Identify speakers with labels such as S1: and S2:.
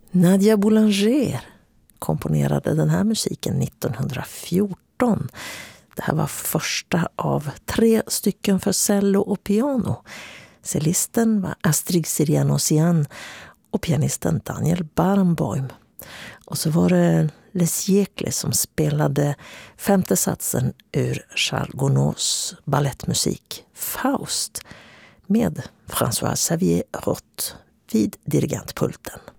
S1: Nadia Boulanger komponerade den här musiken 1914. Det här var första av 3 stycken för cello och piano. Cellisten var Astrid Sirianosian och pianisten Daniel Barenboim. Och så var det Les Siècles som spelade 5:e satsen ur Charles Gounods ballettmusik Faust med François Xavier Roth vid dirigentpulten.